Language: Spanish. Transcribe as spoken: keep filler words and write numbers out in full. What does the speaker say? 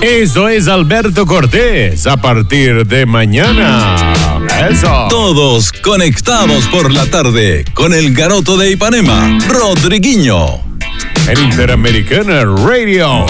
Eso es Alberto Cortés a partir de mañana. Eso. Todos conectados por la tarde con el Garoto de Ipanema, Rodriguinho. En Interamericana Radio.